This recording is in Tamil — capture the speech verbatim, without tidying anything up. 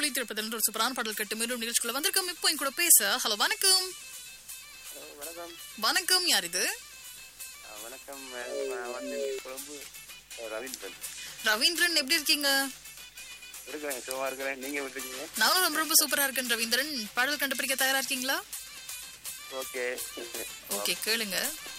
கூலி திருப்பதில் ஒரு சூப்பரான பாடல் கட்டு மேலும் நிகழ்ச்சிக்குள்ள வந்திருக்கோம். இப்போ என் கூட பேச ஹலோ வணக்கம். வணக்கம். வணக்கம், யார் இது? வணக்கம், கொழும்பு ரவீந்திரன். ரவீந்திரன், எப்படி இருக்கீங்க? இருக்கிறேன், சும்மா இருக்கிறேன். நீங்க எப்படி இருக்கீங்க? நானும் ரொம்ப ரொம்ப சூப்பரா இருக்கேன் ரவீந்திரன். பாடல் கண்டுபிடிக்க தயாரா இருக்கீங்களா? ஓகே ஓகே, கேளுங்க.